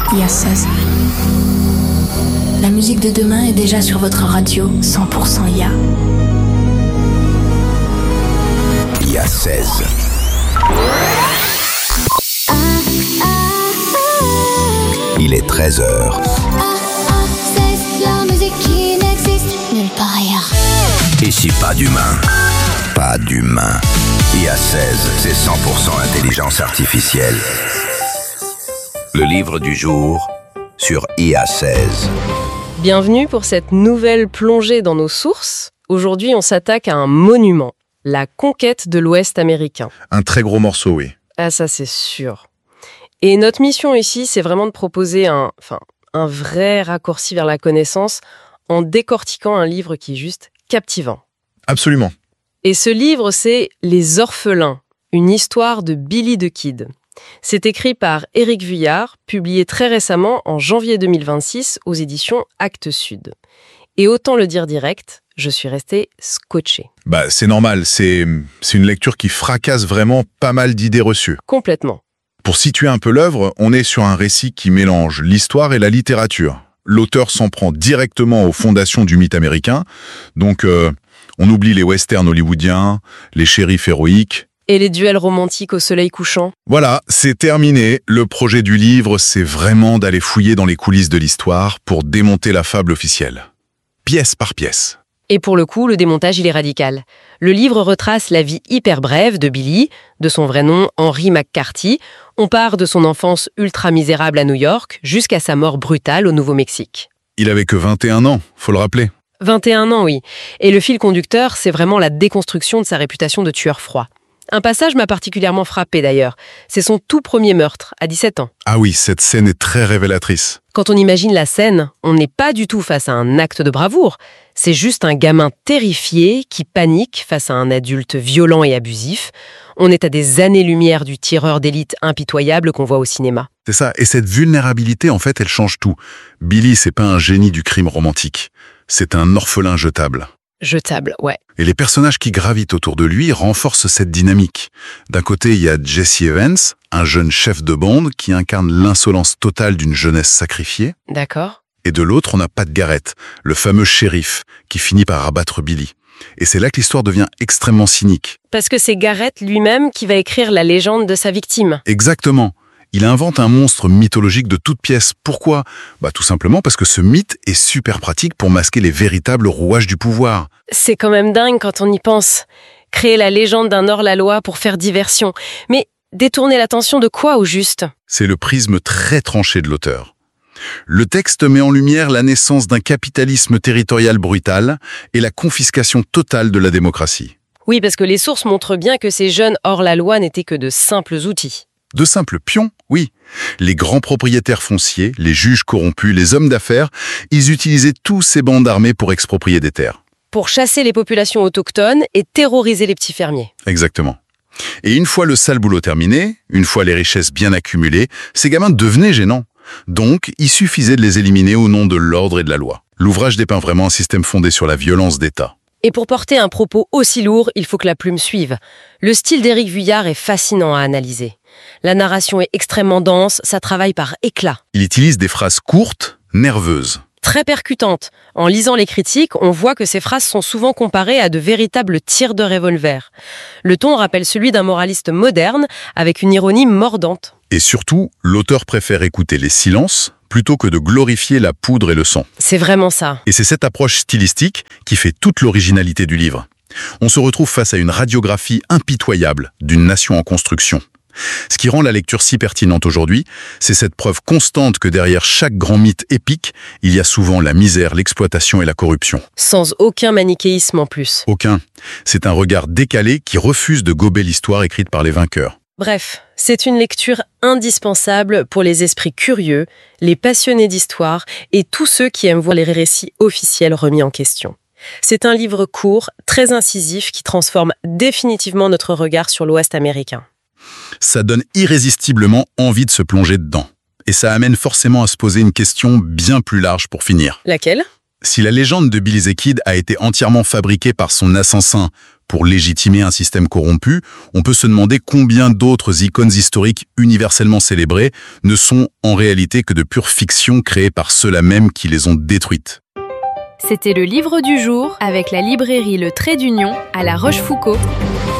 il y a 16. La musique de demain est déjà sur votre radio 100% IA. Il y a 16. Il est 13h. La musique qui n'existe nulle part ailleurs. Ici, pas d'humain. Pas d'humain. IA 16, c'est 100% intelligence artificielle. Le livre du jour sur IA 16. Bienvenue pour cette nouvelle plongée dans nos sources. Aujourd'hui, on s'attaque à un monument, la conquête de l'Ouest américain. Un très gros morceau, oui. Ah, ça c'est sûr. Et notre mission ici, c'est vraiment de proposer un vrai raccourci vers la connaissance en décortiquant un livre qui est juste captivant. Absolument. Et ce livre, c'est Les Orphelins, une histoire de Billy the Kid. C'est écrit par Éric Vuillard, publié très récemment en janvier 2026 aux éditions Actes Sud. Et autant le dire direct, je suis restée scotchée. C'est normal, c'est une lecture qui fracasse vraiment pas mal d'idées reçues. Complètement. Pour situer un peu l'œuvre, on est sur un récit qui mélange l'histoire et la littérature. L'auteur s'en prend directement aux fondations du mythe américain, donc on oublie les westerns hollywoodiens, les shérifs héroïques. Et les duels romantiques au soleil couchant. Voilà, c'est terminé. Le projet du livre, c'est vraiment d'aller fouiller dans les coulisses de l'histoire pour démonter la fable officielle. Pièce par pièce. Et pour le coup, le démontage, il est radical. Le livre retrace la vie hyper brève de Billy, de son vrai nom Henry McCarthy. On part de son enfance ultra misérable à New York jusqu'à sa mort brutale au Nouveau-Mexique. Il avait que 21 ans, faut le rappeler. 21 ans, oui. Et le fil conducteur, c'est vraiment la déconstruction de sa réputation de tueur froid. Un passage m'a particulièrement frappé d'ailleurs. C'est son tout premier meurtre, à 17 ans. Ah oui, cette scène est très révélatrice. Quand on imagine la scène, on n'est pas du tout face à un acte de bravoure. C'est juste un gamin terrifié qui panique face à un adulte violent et abusif. On est à des années-lumière du tireur d'élite impitoyable qu'on voit au cinéma. C'est ça, et cette vulnérabilité, en fait, elle change tout. Billy, c'est pas un génie du crime romantique. C'est un orphelin jetable. Jetable, ouais. Et les personnages qui gravitent autour de lui renforcent cette dynamique. D'un côté, il y a Jesse Evans, un jeune chef de bande qui incarne l'insolence totale d'une jeunesse sacrifiée. D'accord. Et de l'autre, on a Pat Garrett, le fameux shérif, qui finit par abattre Billy. Et c'est là que l'histoire devient extrêmement cynique. Parce que c'est Garrett lui-même qui va écrire la légende de sa victime. Exactement. Il invente un monstre mythologique de toutes pièces. Pourquoi ? Tout simplement parce que ce mythe est super pratique pour masquer les véritables rouages du pouvoir. C'est quand même dingue quand on y pense. Créer la légende d'un hors-la-loi pour faire diversion. Mais détourner l'attention de quoi au juste ? C'est le prisme très tranché de l'auteur. Le texte met en lumière la naissance d'un capitalisme territorial brutal et la confiscation totale de la démocratie. Oui, parce que les sources montrent bien que ces jeunes hors-la-loi n'étaient que de simples outils. De simples pions, oui. Les grands propriétaires fonciers, les juges corrompus, les hommes d'affaires, ils utilisaient tous ces bandes armées pour exproprier des terres. Pour chasser les populations autochtones et terroriser les petits fermiers. Exactement. Et une fois le sale boulot terminé, une fois les richesses bien accumulées, ces gamins devenaient gênants. Donc, il suffisait de les éliminer au nom de l'ordre et de la loi. L'ouvrage dépeint vraiment un système fondé sur la violence d'État. Et pour porter un propos aussi lourd, il faut que la plume suive. Le style d'Éric Vuillard est fascinant à analyser. La narration est extrêmement dense, ça travaille par éclats. Il utilise des phrases courtes, nerveuses. Très percutantes. En lisant les critiques, on voit que ces phrases sont souvent comparées à de véritables tirs de revolver. Le ton rappelle celui d'un moraliste moderne, avec une ironie mordante. Et surtout, l'auteur préfère écouter les silences plutôt que de glorifier la poudre et le sang. C'est vraiment ça. Et c'est cette approche stylistique qui fait toute l'originalité du livre. On se retrouve face à une radiographie impitoyable d'une nation en construction. Ce qui rend la lecture si pertinente aujourd'hui, c'est cette preuve constante que derrière chaque grand mythe épique, il y a souvent la misère, l'exploitation et la corruption. Sans aucun manichéisme en plus. Aucun. C'est un regard décalé qui refuse de gober l'histoire écrite par les vainqueurs. Bref, c'est une lecture indispensable pour les esprits curieux, les passionnés d'histoire et tous ceux qui aiment voir les récits officiels remis en question. C'est un livre court, très incisif, qui transforme définitivement notre regard sur l'Ouest américain. Ça donne irrésistiblement envie de se plonger dedans. Et ça amène forcément à se poser une question bien plus large pour finir. Laquelle ? Si la légende de Billy the Kid a été entièrement fabriquée par son assassin pour légitimer un système corrompu, on peut se demander combien d'autres icônes historiques universellement célébrées ne sont en réalité que de pure fiction créées par ceux-là même qui les ont détruites. C'était le livre du jour avec la librairie Le Trait d'Union à La Rochefoucauld.